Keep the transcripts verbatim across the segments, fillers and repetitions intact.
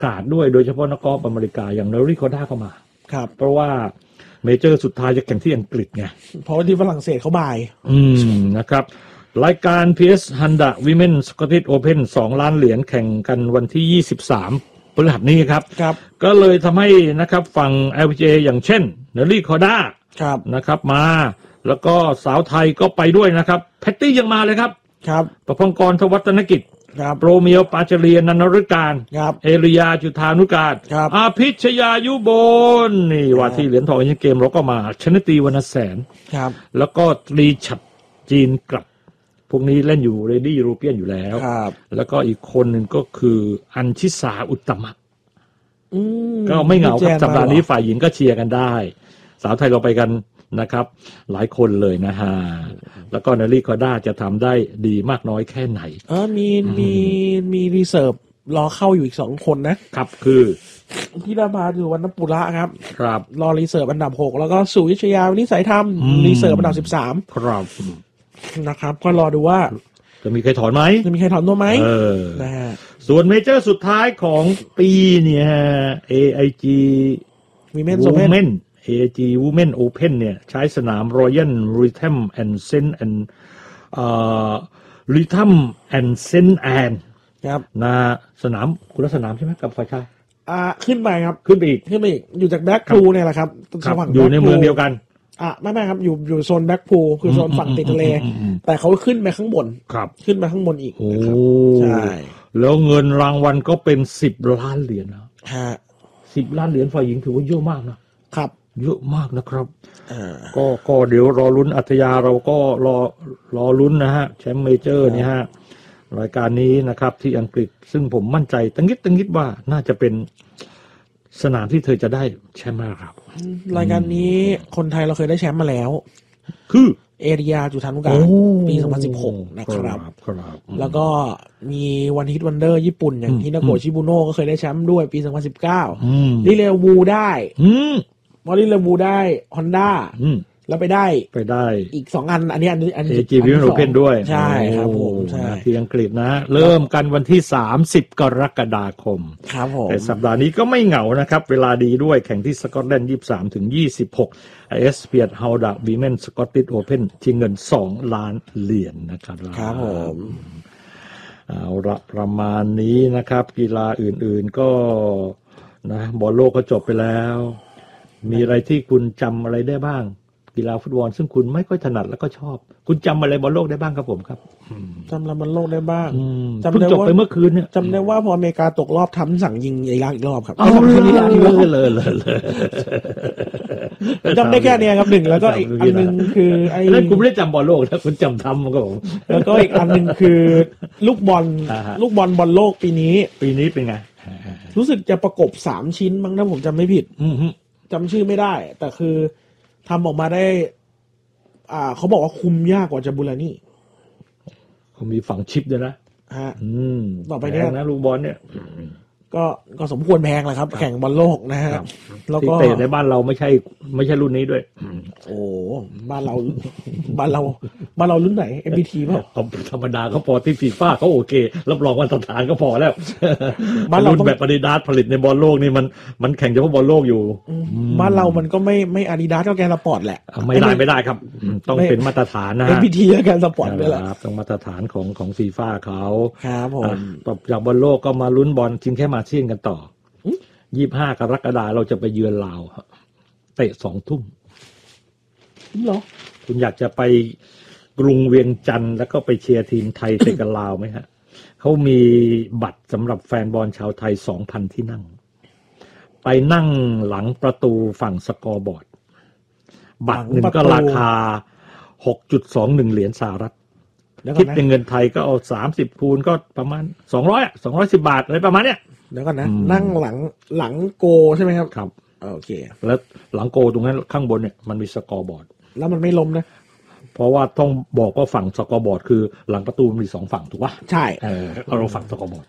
กาสด้วยโดยเฉพาะนักกอล์ฟอเมริกาอย่างเนอริโคด้าเข้ามาครับเพราะว่าเมเจอร์สุดท้ายจะแข่งที่อังกฤษไงเพราะว่าที่ฝรั่งเศสเขาบ่ายอืมนะครับรายการ พี เอส Honda Women Scottish Open สองล้านเหรียญแข่งกันวันที่ยี่สิบสามพฤหัสนี้ครับครับก็เลยทำให้นะครับฝั่ง แอล พี จี เอ อย่างเช่นเนอริโคด้าครับนะครับมาแล้วก็สาวไทยก็ไปด้วยนะครับแพตตี้ยังมาเลยครับครับประพงกรทวัฒนกิจครับโปรเมียวปาเจเรียนันทฤการครับเอริยาจุธานุการครับอาภิชยายุบลนี่ว่าที่เหรียญทองเอเชียนเกมเราก็มาชนตีวรรณแสนครับแล้วก็ตรีฉัตรจีนกลับพวกนี้เล่นอยู่เรดี้ยูโรเปียนอยู่แล้วครับแล้วก็อีกคนหนึ่งก็คืออัญชิสาอุตตมะอืมก็ไม่เหงาครับสัปดาห์นี้ฝ่ายหญิงก็เชียร์กันได้สาวไทยเราไปกันนะครับหลายคนเลยนะฮะแล้วก็เนลลี่คอด้าจะทำได้ดีมากน้อยแค่ไหนเออมีมีมีรีเซิร์ฟรอเข้าอยู่อีกสองคนนะครับคือพี่ดาภาคือวันนปุระครับครับรอรีเซิร์ฟอันดับหกแล้วก็สุวิชยาวินิสัยธรรมรีเซิร์ฟอันดับสิบสามครับนะครับก็รอดูว่าจะมีใครถอนไหมจะมีใครถอนตัวไหมเออนะฮะส่วนเมเจอร์สุดท้ายของปีเนี่ย เอ ไอ จี Women's Women เอ ไอ จี Women Open เนี่ยใช้สนาม Royal Rhythm and Saint and เอ่อ Rhythm and Saint Anne ครับนะสนามคุณสนามใช่ไหมกับฝ่ายชายอ่าขึ้นไปครับขึ้นไปอีกขึ้นไปอีกอยู่จากแบ็คพูลเนี่ยแหละครับอยู่ในเมืองเดียวกันอ่ะไม่ไม่ครับอยู่อยู่โซนแบ็คพูลคือโซนฝั่งติดทะเลแต่เขาขึ้นไปข้างบนครับขึ้นไปข้างบนอีกนะครับใช่แล้วเงินรางวัลก็เป็นสิบล้านเหรียญนะฮะสิบล้านเหรียญฝ่ายหญิงถือว่าเยอะมากนะครับเยอะมากนะครับก็ก็เดี๋ยวรอลุ้นอัธยาเราก็รอรอลุ้นนะฮะแชมป์เมเจอร์เนี่ยฮะรายการนี้นะครับที่อังกฤษซึ่งผมมั่นใจตั้งนิดตั้งนิดว่าน่าจะเป็นสนามที่เธอจะได้แชมป์มากครับรายการนี้คนไทยเราเคยได้แชมป์มาแล้วคือเอริยาจุธานุการปีสองพันสิบหกนะครับแล้วก็มีวันฮิตวันเดอร์ญี่ปุ่นอย่างฮินาโกะชิบุโนะก็เคยได้แชมป์ด้วยปีสองพันสิบเก้าลิเลวูได้พอลิเลวูได้ฮอนด้าแล้วไปได้ไปได้อีกสองอันอันนี้อันนี้อันนี้จีวิวโอเพนด้วยใช่ครับผมใช่ที่อังกฤษนะเริ่มกันวันที่สามสิบกรกฎาคมครับผมแต่สัปดาห์นี้ก็ไม่เหงานะครับเวลาดีด้วยแข่งที่สกอตแลนด์ยี่สิบสามถึงยี่สิบหก ไอ เอส พี เอ Honda Women Scottish Open ชิงเงินสองล้านเหรียญนะครับครับผมเอาละประมาณนี้นะครับกีฬาอื่นๆก็นะบอลโลกก็จบไปแล้วมีอะไรที่คุณจำอะไรได้บ้างกีฬาฟุตบอลซึ่งคุณไม่ค่อยถนัดแล้วก็ชอบคุณจำอะไรบอลโลกได้บ้างครับผมครับจำอะไรบอลโลกได้บ้างจำได้จบไปเมื่อคืนเนี่ยจำได้ว่าพออเมริกาตกรอบทำสั่งยิงอิรักอีกรอบครับเอาเลยเลยเลยเลยจำได้แค่นี้ครับหนึ่งแล้วก็อีกอันนึงคือไอ้นั่นคุณไม่ได้จำบอลโลกนะคุณจำทำครับผมแล้วก็อีกอันนึงคือลูกบอลลูกบอลบอลโลกปีนี้ปีนี้เป็นไงรู้สึกจะประกบสามชิ้นมั้งถ้าผมจำไม่ผิดจำชื่อไม่ได้แต่คือทำออกมาได้อ่าเขาบอกว่าคุมยากกว่าจาบูลานี่เขามีฝังชิปด้วยนะฮะอืมต่อไปเนี่ยนะลูกบอลเนี่ยก็ก็สมควรแพงแหละครับแข่งบอลโลกนะฮะแล้วก็เตะในบ้านเราไม่ใช่ไม่ใช่รุ่นนี้ด้วยโอ้บ้านเราบ้านเราบ้านเรารุ่นไหน เอ็ม พี ที ป่ะธรรมดาก็พอที่ฟีฟ่าเขาโอเครับรองมาตรฐานก็พอแล้วบ้านเรารุ่นแบบอาดิดาสผลิตในบอลโลกนี่มันมันแข่งเฉพาะบอลโลกอยู่บ้านเรามันก็ไม่ไม่อาดิดาสก็แกนสปอร์ตแหละไม่ได้ไม่ได้ครับต้องเป็นมาตรฐานนะฮะเอ็ม พี ที ก็แกนสปอร์ตด้วยแหละต้องมาตรฐานของของฟีฟ่าเขาครับผมจากบอลโลกก็มาลุ้นบอลชิงแชมป์อาเซียนกันต่อยี่สิบห้ากรกฎาคมเราจะไปเยือนลาวเตะสองทุ่มเหรอคุณอยากจะไปกรุงเวียงจันทร์แล้วก็ไปเชียร์ทีมไทยเตะกับลาวไหมฮะเขามีบัตรสำหรับแฟนบอลชาวไทย สองพัน ที่นั่งไปนั่งหลังประตูฝั่งสกอร์บอร์ดบัตรหนึ่งก็ราคา หกจุดสองหนึ่ง เหรียญสหรัฐคิดเป็นเงินไทยก็เอาสามสิบคูณก็ประมาณสองร้อยอ่ะสองร้อยสิบบาทอะไรประมาณเนี้ยเดี๋ยวก่อนนะนั่งหลังหลังโกใช่ไหมครับครับโอเคแล้วหลังโกตรงนั้นข้างบนเนี่ยมันมีสกอร์บอร์ดแล้วมันไม่ล้มนะเพราะว่าต้องบอกว่าฝั่งสกอร์บอร์ดคือหลังประตูมีสองฝั่งถูกป่ะใช่เออเราฝั่งสกอร์บอร์ด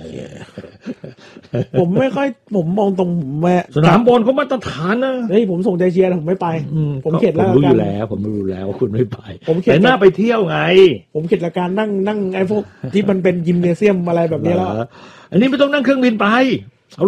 ผมไม่ค่อยผมมองตรงแม่สนามบอลเขามาตรฐานนะเฮ้ยผมส่งใจเชียร์ผมไม่ไปผมเข็ดแล้วผมรู้อยู่แล้วผมรู้แล้วคุณไม่ไปแต่หน้าไปเที่ยวไงผมเข็ดละการนั่งนั่งไอ้พวกที่มันเป็นยิมเนเซียมอะไรแบบนี้แล้วอันนี้ไม่ต้องนั่งเครื่องบินไป